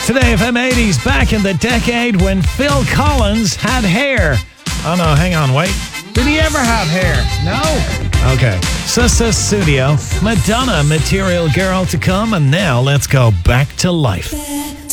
Today, FM 80s, back in the decade when Phil Collins had hair. Oh no, hang on, wait. Did he ever have hair? No. Okay. Sussudio, Madonna, Material Girl to come, and now let's go back to life.